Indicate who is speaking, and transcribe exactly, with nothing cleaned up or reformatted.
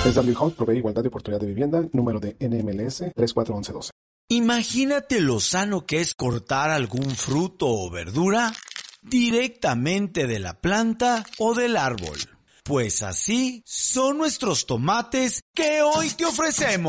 Speaker 1: S W Homes provee igualdad de oportunidad de vivienda, número de N M L S tres cuatro once doce.
Speaker 2: Imagínate lo sano que es cortar algún fruto o verdura directamente de la planta o del árbol. Pues así son nuestros tomates que hoy te ofrecemos.